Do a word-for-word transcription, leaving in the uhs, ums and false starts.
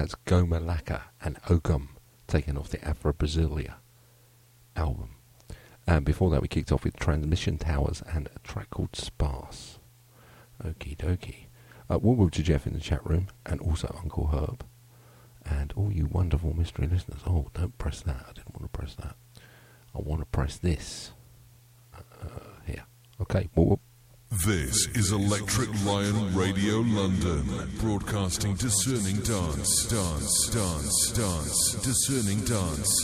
That's Goma Laka and Okum, taken off the Afro-Brasilia album. And before that we kicked off with Transmission Towers and a track called Sparse. Okie dokie. Uh, welcome to Jeff in the chat room, and also Uncle Herb, and all you wonderful mystery listeners. Oh, don't press that. I didn't want to press that. I want to press this. Uh, here. Okay. Whoop, whoop. This is Electric Lion Radio London, broadcasting discerning dance, dance, dance, dance, discerning dance.